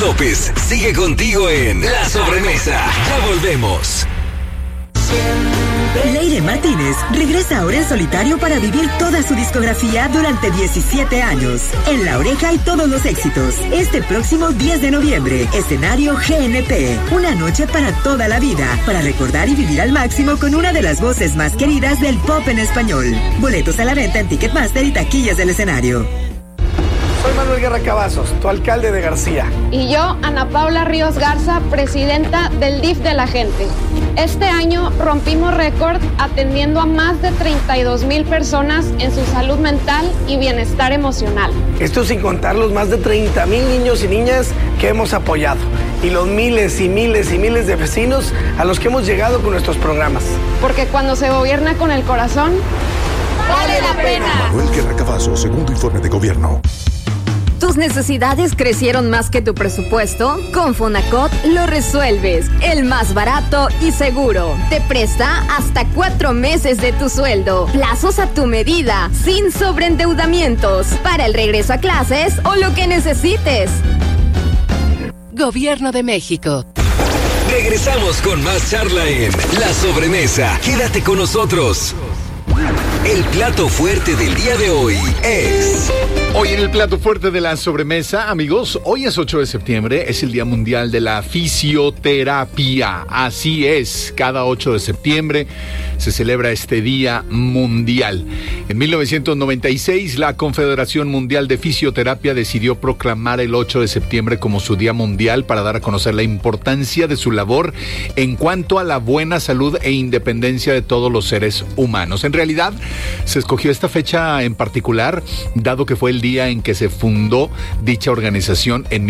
López sigue contigo en La Sobremesa. Ya volvemos. Leire Martínez regresa ahora en solitario para vivir toda su discografía durante 17 años. En La Oreja y todos los éxitos. Este próximo 10 de noviembre, escenario GNP. Una noche para toda la vida, para recordar y vivir al máximo con una de las voces más queridas del pop en español. Boletos a la venta en Ticketmaster y taquillas del escenario. Soy Manuel Guerra Cavazos, tu alcalde de García. Y yo, Ana Paula Ríos Garza, presidenta del DIF de la gente. Este año rompimos récord atendiendo a más de 32,000 personas en su salud mental y bienestar emocional. Esto sin contar los más de 30,000 niños y niñas que hemos apoyado y los miles y miles y miles de vecinos a los que hemos llegado con nuestros programas. Porque cuando se gobierna con el corazón, vale la pena. Manuel Guerra Cavazos, segundo informe de gobierno. ¿Tus necesidades crecieron más que tu presupuesto? Con Fonacot lo resuelves. El más barato y seguro. Te presta hasta 4 meses de tu sueldo. Plazos a tu medida, sin sobreendeudamientos. Para el regreso a clases o lo que necesites. Gobierno de México. Regresamos con más charla en La Sobremesa. Quédate con nosotros. El plato fuerte del día de hoy es... Hoy en el plato fuerte de La Sobremesa, amigos, hoy es 8 de septiembre, es el Día Mundial de la Fisioterapia. Así es, cada 8 de septiembre se celebra este Día Mundial. En 1996, la Confederación Mundial de Fisioterapia decidió proclamar el 8 de septiembre como su Día Mundial para dar a conocer la importancia de su labor en cuanto a la buena salud e independencia de todos los seres humanos. En realidad, se escogió esta fecha en particular, dado que fue el día en que se fundó dicha organización en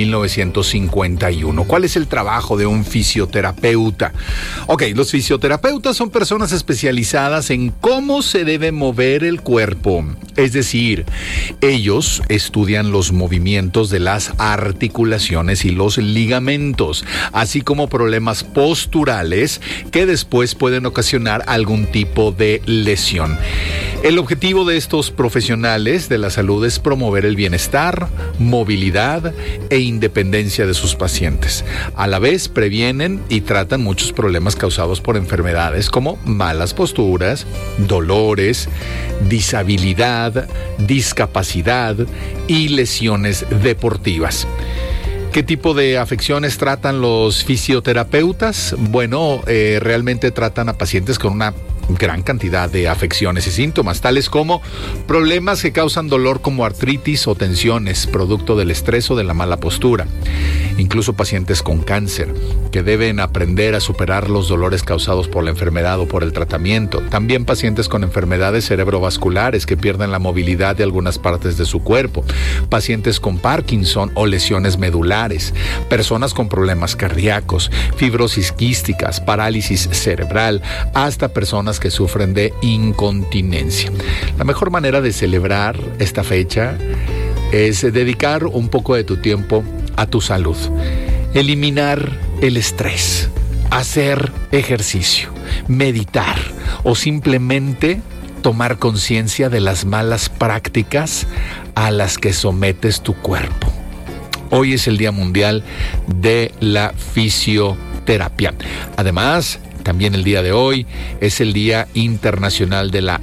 1951. ¿Cuál es el trabajo de un fisioterapeuta? Ok, los fisioterapeutas son personas especializadas en cómo se debe mover el cuerpo. Es decir, ellos estudian los movimientos de las articulaciones y los ligamentos, así como problemas posturales que después pueden ocasionar algún tipo de lesión. El objetivo de estos profesionales de la salud es promover el bienestar, movilidad e independencia de sus pacientes. A la vez previenen y tratan muchos problemas causados por enfermedades como malas posturas, dolores, disabilidad, discapacidad y lesiones deportivas. ¿Qué tipo de afecciones tratan los fisioterapeutas? Bueno, realmente tratan a pacientes con una gran cantidad de afecciones y síntomas, tales como problemas que causan dolor como artritis o tensiones, producto del estrés o de la mala postura. Incluso pacientes con cáncer, que deben aprender a superar los dolores causados por la enfermedad o por el tratamiento. También pacientes con enfermedades cerebrovasculares que pierden la movilidad de algunas partes de su cuerpo. Pacientes con Parkinson o lesiones medulares. Personas con problemas cardíacos, fibrosis quísticas, parálisis cerebral, hasta personas que sufren de incontinencia. La mejor manera de celebrar esta fecha es dedicar un poco de tu tiempo a tu salud, eliminar el estrés, hacer ejercicio, meditar o simplemente tomar conciencia de las malas prácticas a las que sometes tu cuerpo. Hoy es el Día Mundial de la Fisioterapia. Además, también el día de hoy es el Día Internacional de la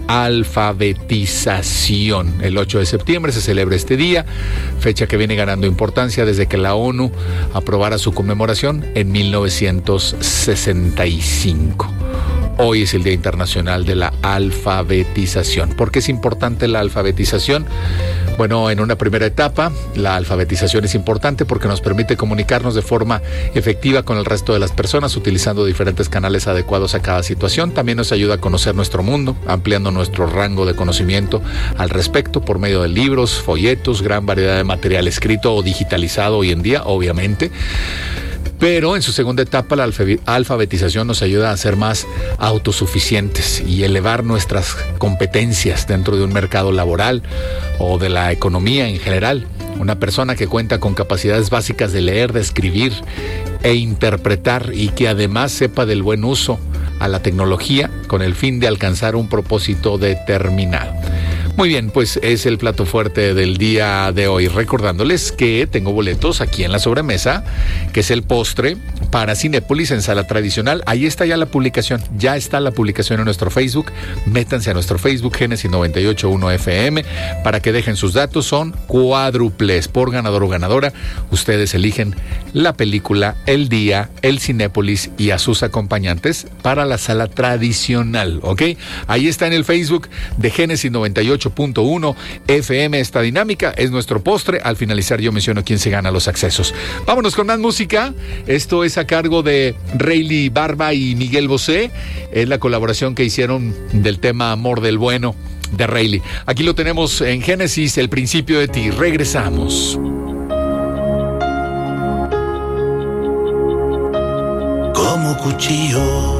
Alfabetización. El 8 de septiembre se celebra este día, fecha que viene ganando importancia desde que la ONU aprobara su conmemoración en 1965. Hoy es el Día Internacional de la Alfabetización. ¿Por qué es importante la alfabetización? Bueno, en una primera etapa, la alfabetización es importante porque nos permite comunicarnos de forma efectiva con el resto de las personas utilizando diferentes canales adecuados a cada situación. También nos ayuda a conocer nuestro mundo, ampliando nuestro rango de conocimiento al respecto por medio de libros, folletos, gran variedad de material escrito o digitalizado hoy en día, obviamente. Pero en su segunda etapa, la alfabetización nos ayuda a ser más autosuficientes y elevar nuestras competencias dentro de un mercado laboral o de la economía en general. Una persona que cuenta con capacidades básicas de leer, de escribir e interpretar y que además sepa del buen uso a la tecnología con el fin de alcanzar un propósito determinado. Muy bien, pues es el plato fuerte del día de hoy. Recordándoles que tengo boletos aquí en la sobremesa, que es el postre para Cinépolis en sala tradicional. Ahí está ya la publicación. Ya está la publicación en nuestro Facebook. Métanse a nuestro Facebook, Génesis 98.1 FM, para que dejen sus datos. Son cuádruples por ganador o ganadora. Ustedes eligen la película, el día, el Cinépolis y a sus acompañantes para la sala tradicional, ¿ok? Ahí está en el Facebook de Génesis 98.1 FM. Esta dinámica es nuestro postre. Al finalizar yo menciono quién se gana los accesos. Vámonos con más música. Esto es a cargo de Rayleigh Barba y Miguel Bosé. Es la colaboración que hicieron del tema Amor del Bueno de Rayleigh. Aquí lo tenemos en Génesis, El Principio de Ti. Regresamos. Como cuchillo